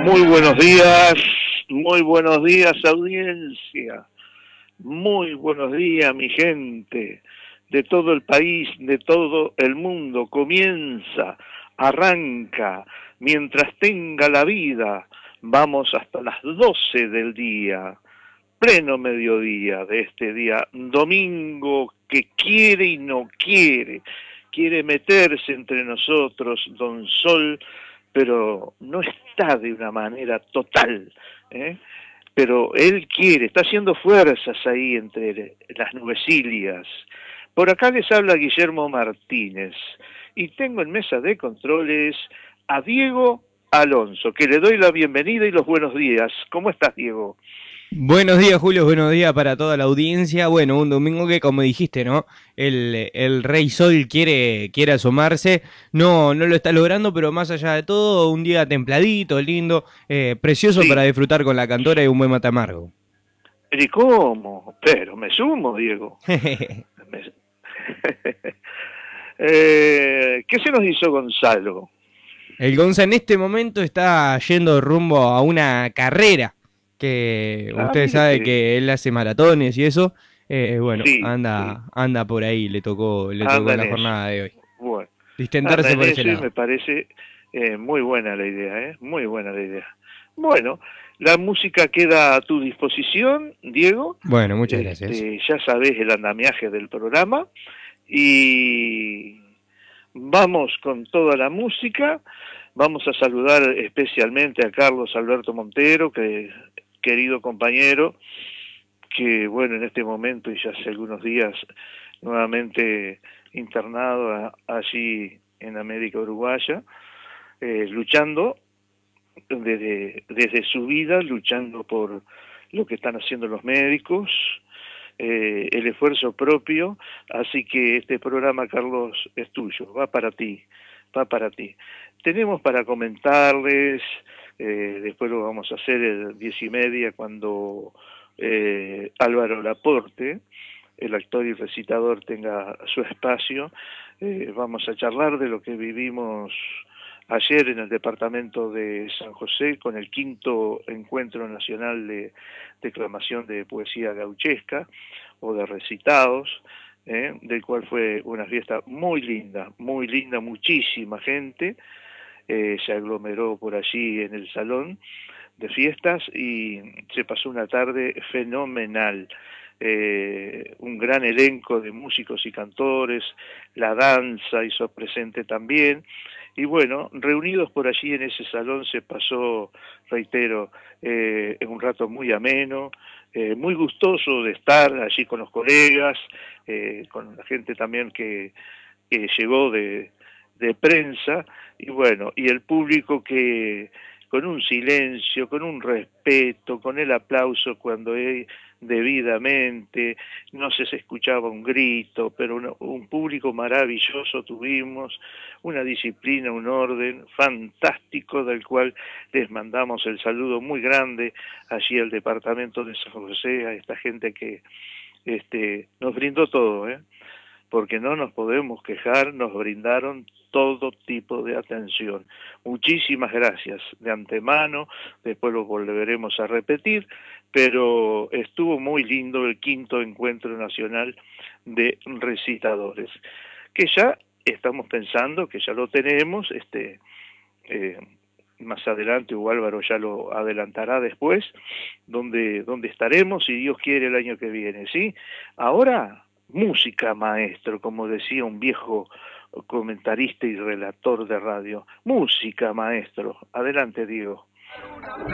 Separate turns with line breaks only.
Muy buenos días audiencia, muy buenos días mi gente de todo el país, de todo el mundo. Comienza, arranca, mientras tenga la vida, vamos hasta las 12 del día, pleno mediodía de este día, domingo que quiere y no quiere meterse entre nosotros, don Sol, pero no está de una manera total, ¿eh? Pero él quiere, está haciendo fuerzas ahí entre las nubecillas. Por acá les habla Guillermo Martínez y tengo en mesa de controles a Diego Alonso, que le doy la bienvenida y los buenos días. ¿Cómo estás, Diego?
Buenos días, Julio, buenos días para toda la audiencia. Bueno, un domingo que, como dijiste, ¿no? El Rey Sol quiere asomarse. No lo está logrando, pero más allá de todo, un día templadito, lindo, precioso para
Sí.
disfrutar con la cantora y un buen mate amargo.
¿Y cómo? Pero me sumo, Diego. Me- ¿Qué se nos hizo Gonzalo?
El Gonza en este momento está yendo rumbo a una carrera que
Ah,
usted
mire
sabe
usted.
que él hace maratones y eso. Bueno,
Sí, sí.
anda por ahí, le tocó
Anda
en
en
la
eso.
jornada de hoy.
Bueno, anda
Distenderse
en
por ese
eso y me
lado.
parece muy buena la idea, ¿eh? Muy buena la idea. Bueno, la música queda a tu disposición, Diego.
Bueno, muchas gracias.
Ya sabés el andamiaje del programa y vamos con toda la música. Vamos a saludar especialmente a Carlos Alberto Montero, que querido compañero, que bueno, en este momento y ya hace algunos días nuevamente internado allí en América Uruguaya, luchando desde su vida, luchando por lo que están haciendo los médicos, el esfuerzo propio, así que este programa, Carlos, es tuyo, va para ti, va para ti. Tenemos para comentarles, después lo vamos a hacer el 10:30 cuando Álvaro Laporte, el actor y recitador, tenga su espacio. Vamos a charlar de lo que vivimos ayer en el departamento de San José con el quinto encuentro nacional de declamación de poesía gauchesca o de recitados, del cual fue una fiesta muy linda, muchísima gente se aglomeró por allí en el salón de fiestas y se pasó una tarde fenomenal. Un gran elenco de músicos y cantores, la danza hizo presente también, y bueno, reunidos por allí en ese salón se pasó, reitero, un rato muy ameno, muy gustoso de estar allí con los colegas, con la gente también que llegó de prensa, y bueno, y el público que con un silencio, con un respeto, con el aplauso cuando debidamente, no se escuchaba un grito, pero un público maravilloso tuvimos, una disciplina, un orden fantástico del cual les mandamos el saludo muy grande allí al departamento de San José, a esta gente que nos brindó todo, porque no nos podemos quejar, nos brindaron todo tipo de atención. Muchísimas gracias de antemano, después lo volveremos a repetir, pero estuvo muy lindo el quinto encuentro nacional de recitadores, que ya estamos pensando, que ya lo tenemos, eh, más adelante, o Álvaro ya lo adelantará después, donde estaremos, si Dios quiere, el año que viene, ¿sí? Ahora, música, maestro, como decía un viejo comentarista y relator de radio. Música, maestro. Adelante, Diego.